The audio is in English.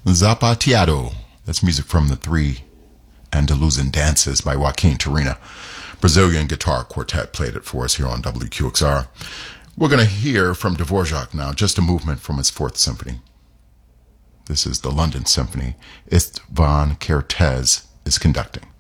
Zapateado. That's music from the Three Andalusian Dances by Joaquin Turina. Brazilian Guitar Quartet played it for us here on WQXR. We're going to hear from Dvorak now, just a movement from his Fourth Symphony. This is the London Symphony. Istvan Kertész is conducting.